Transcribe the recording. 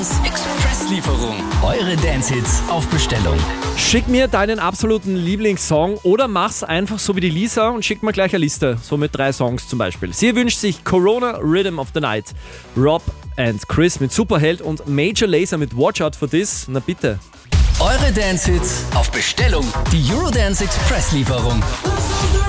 Expresslieferung. Eure Dance-Hits auf Bestellung. Schick mir deinen absoluten Lieblingssong oder mach's einfach so wie die Lisa und schick mir gleich eine Liste, so mit 3 Songs zum Beispiel. Sie wünscht sich Corona Rhythm of the Night, Rob and Chris mit Superheld und Major Lazer mit Watch Out for This. Na bitte. Eure Dance-Hits auf Bestellung. Die Eurodance Expresslieferung.